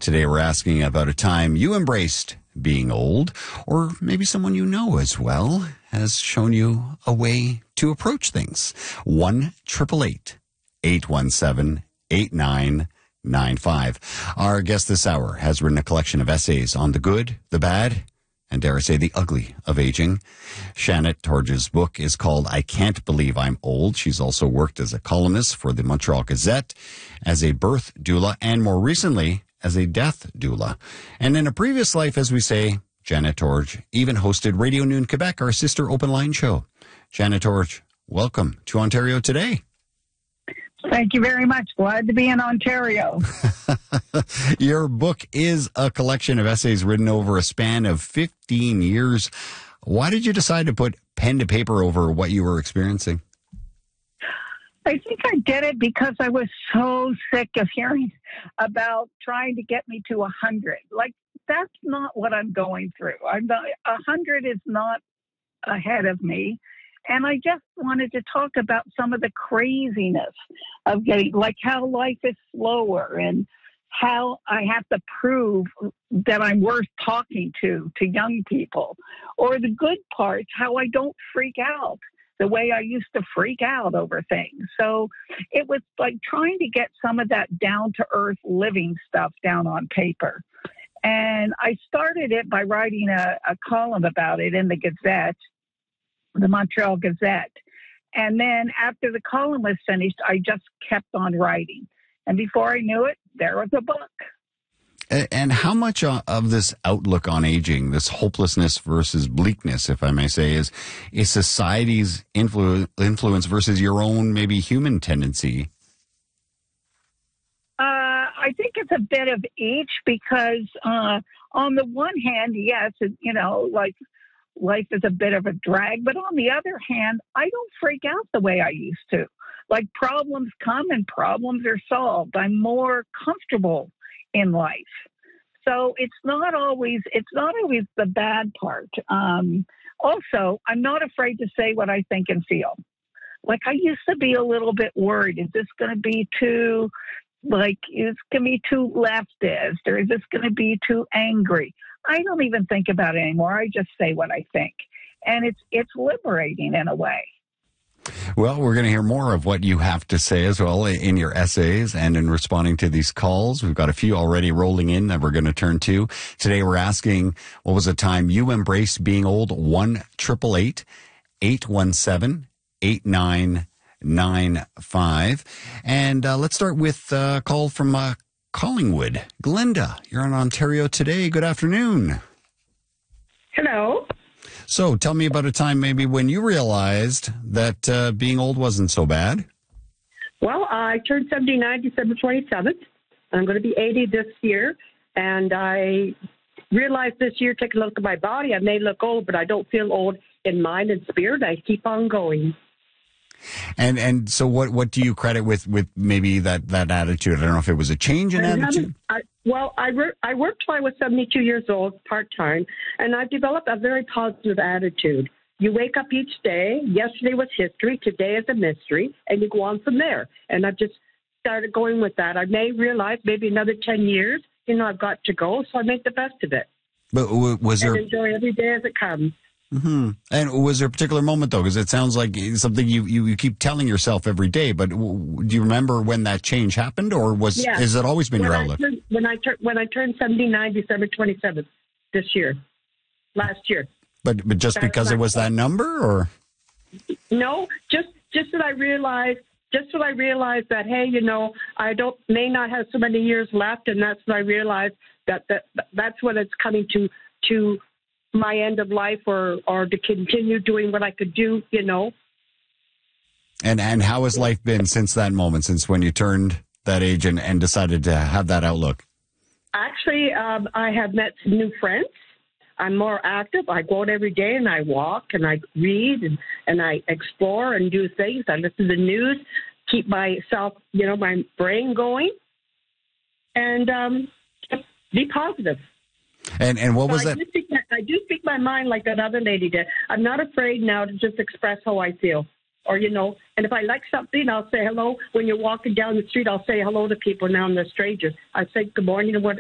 Today we're asking about a time you embraced being old, or maybe someone you know as well has shown you a way to approach things. 1-888-817-8995. Our guest this hour has written a collection of essays on the good, the bad, and dare I say the ugly of aging. Shannon Torge's book is called I Can't Believe I'm Old. She's also worked as a columnist for the Montreal Gazette, as a birth doula, and more recently as a death doula. And in a previous life, as we say, Janet Torge even hosted Radio Noon Quebec, our sister open line show. Janet Torge, welcome to Ontario Today. Thank you very much. Glad to be in Ontario. Your book is a collection of essays written over a span of 15 years. Why did you decide to put pen to paper over what you were experiencing? I think I did it because I was so sick of hearing about trying to get me to 100. Like, that's not what I'm going through. 100 is not ahead of me. And I just wanted to talk about some of the craziness of getting, like how life is slower and how I have to prove that I'm worth talking to young people. Or the good parts, how I don't freak out the way I used to freak out over things. So it was like trying to get some of that down-to-earth living stuff down on paper. And I started it by writing a column about it in the Gazette, the Montreal Gazette. And then after the column was finished, I just kept on writing. And before I knew it, there was a book. And how much of this outlook on aging, this hopelessness versus bleakness, if I may say, is society's influence versus your own maybe human tendency? I think it's a bit of each because on the one hand, yes, like life is a bit of a drag. But on the other hand, I don't freak out the way I used to. Like, problems come and problems are solved. I'm more comfortable in life. So it's not always the bad part. Also, I'm not afraid to say what I think and feel. Like, I used to be a little bit worried. Is this going to be too, is going to be too leftist, or is this going to be too angry? I don't even think about it anymore. I just say what I think. And it's liberating in a way. Well, we're going to hear more of what you have to say as well in your essays and in responding to these calls. We've got a few already rolling in that we're going to turn to. Today we're asking, what was a time you embraced being old? 1-888-817-8995. And let's start with a call from Collingwood. Glenda, you're on Ontario Today. Good afternoon. Hello. So tell me about a time maybe when you realized that being old wasn't so bad. Well, I turned 79 December 27th. I'm going to be 80 this year. And I realized this year, taking a look at my body, I may look old, but I don't feel old in mind and spirit. I keep on going. And so what do you credit with maybe that attitude? I don't know if it was a change in attitude. I worked till I was 72 years old, part-time, and I've developed a very positive attitude. You wake up each day. Yesterday was history. Today is a mystery, and you go on from there. And I've just started going with that. I may realize maybe another 10 years, I've got to go, so I make the best of it. But was there... And enjoy every day as it comes. Mm-hmm. And was there a particular moment, though? Because it sounds like something you keep telling yourself every day. But do you remember when that change happened, or has it always been your outlook? When I turned 79, December 27th, last year. But just because it was that number, or? No, just that I realized. Just when I realized that, hey, I may not have so many years left, and that's when I realized that's when it's coming to my end of life, or to continue doing what I could do, And how has life been since that moment, since when you turned that age and decided to have that outlook? Actually, I have met some new friends. I'm more active. I go out every day and I walk and I read and I explore and do things. I listen to the news, keep myself, my brain going, and be positive. And what was that? I do speak my mind like that other lady did. I'm not afraid now to just express how I feel. Or, and if I like something, I'll say hello. When you're walking down the street, I'll say hello to people now and they're strangers. I say good morning and what